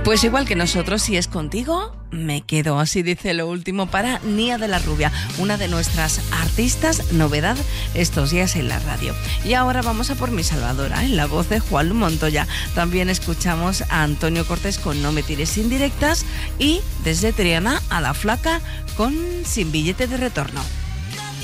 Pues igual que nosotros, si es contigo, me quedo. Así dice lo último para Nia de la Rubia, una de nuestras artistas novedad estos días en la radio. Y ahora vamos a por Mi Salvadora, en la voz de Juan Montoya. También escuchamos a Antonio Cortés con No me tires indirectas y desde Triana a La Flaca con Sin billete de retorno.